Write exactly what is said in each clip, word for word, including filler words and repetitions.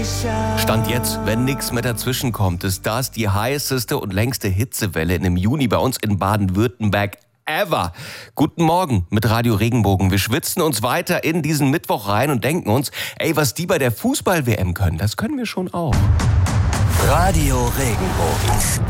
Stand jetzt, wenn nichts mehr dazwischen kommt, ist das die heißeste und längste Hitzewelle in dem Juni bei uns in Baden-Württemberg ever. Guten Morgen mit Radio Regenbogen. Wir schwitzen uns weiter in diesen Mittwoch rein und denken uns, ey, was die bei der Fußball-W M können, das können wir schon auch. Radio Regenbogen.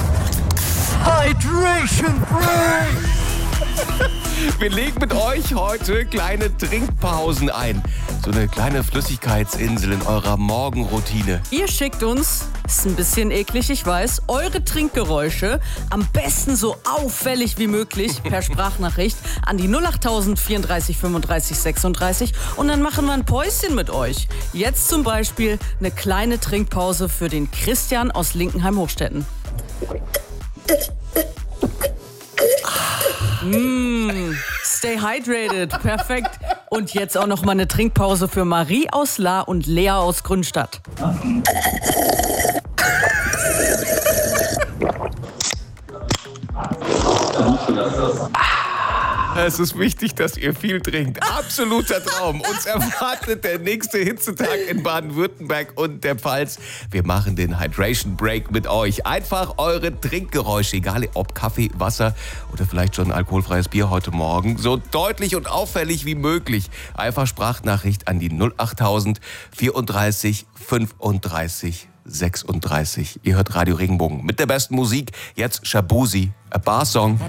Hydration Break! Wir legen mit euch heute kleine Trinkpausen ein. So eine kleine Flüssigkeitsinsel in eurer Morgenroutine. Ihr schickt uns, ist ein bisschen eklig, ich weiß, eure Trinkgeräusche, am besten so auffällig wie möglich, per Sprachnachricht an die null acht null null vierunddreißig fünfunddreißig sechsunddreißig und dann machen wir ein Päuschen mit euch. Jetzt zum Beispiel eine kleine Trinkpause für den Christian aus Linkenheim-Hochstetten. Mmh, stay hydrated, perfekt. Und jetzt auch noch mal eine Trinkpause für Marie aus Lahr und Lea aus Grünstadt. Es ist wichtig, dass ihr viel trinkt. Absoluter Traum. Uns erwartet der nächste Hitzetag in Baden-Württemberg und der Pfalz. Wir machen den Hydration Break mit euch. Einfach eure Trinkgeräusche, egal ob Kaffee, Wasser oder vielleicht schon ein alkoholfreies Bier heute Morgen, so deutlich und auffällig wie möglich. Einfach Sprachnachricht an die null acht null null vierunddreißig fünfunddreißig sechsunddreißig. Ihr hört Radio Regenbogen mit der besten Musik. Jetzt Shabuzi, a Bar Song.